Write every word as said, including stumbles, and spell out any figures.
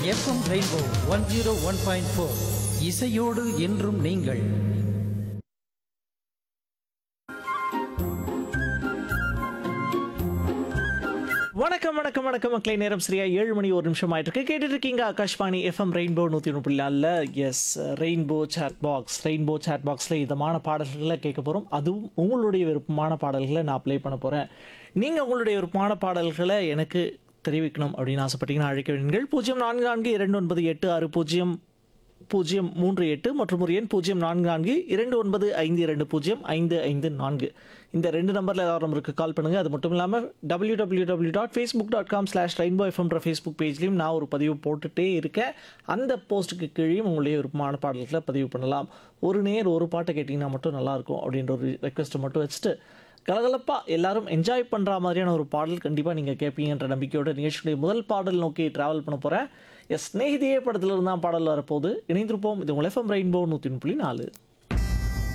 FM rainbow one zero one point four இசையோடு என்றும் நீங்கள். வணக்கம் வணக்கம் வணக்கம் மக்களை. நேரம் சரியா ஏழு மணி ஒரு நிமிஷம் ஆயிட்டு இருக்கு. கேட்டுட்டு இருக்கீங்க ஆகாஷ்வாணி எஃப்எம் ரெயின்போ நூற்றி ஒன்று புள்ளி நாலில். S, rainbow chat box. Rainbow chat பாக்ஸில் இதமான பாடல்களை கேட்க போகிறோம். அதுவும் உங்களுடைய விருப்பமான பாடல்களை நான் ப்ளே பண்ண போகிறேன். நீங்கள் உங்களுடைய விருப்பமான பாடல்களை எனக்கு தெரிவிக்கணும் அப்படின்னு ஆசைப்பட்டீங்கன்னா அழைக்க வேண்டுங்கள். பூஜ்ஜியம் நான்கு நான்கு இரண்டு ஒன்பது எட்டு ஆறு பூஜ்ஜியம் பூஜ்ஜியம் மூன்று எட்டு மற்றும் ஒரு எண் பூஜ்ஜியம் நான்கு நான்கு இரண்டு ஒன்பது ஐந்து இரண்டு பூஜ்ஜியம் ஐந்து ஐந்து நான்கு. இந்த ரெண்டு நம்பரில் ஏதாவது நம்பருக்கு கால் பண்ணுங்கள். அது மட்டும் இல்லாமல் W W W dot Facebook dot com slash rainbow எஃப்எம்ன்ற Facebook பேஜ்லையும் நான் ஒரு பதிவு போட்டுகிட்டே இருக்கேன். அந்த போஸ்ட்டுக்கு கீழேயும் உங்களுடைய விருப்பமான பாடல்களை பதிவு பண்ணலாம். ஒரு நேர் ஒரு பாட்டை கேட்டிங்கன்னா மட்டும் நல்லாயிருக்கும் அப்படின்ற ஒரு ரெக்வெஸ்ட்டை மட்டும் வச்சுட்டு கலகலப்பாக எல்லாரும் என்ஜாய் பண்ணுற மாதிரியான ஒரு பாடல் கண்டிப்பாக நீங்கள் கேட்பீங்கன்ற நம்பிக்கையோட நிகழ்ச்சியுடைய முதல் பாடல் நோக்கி ட்ராவல் பண்ண போகிறேன். எஸ், ஸ்நேகிதியே படத்தில் இருந்தால் பாடல் வரப்போது. இணைந்திருப்போம். இது உங்கள் எஃப்எம் ரெயின்போ நூற்றி ஒன்று புள்ளி நாலு.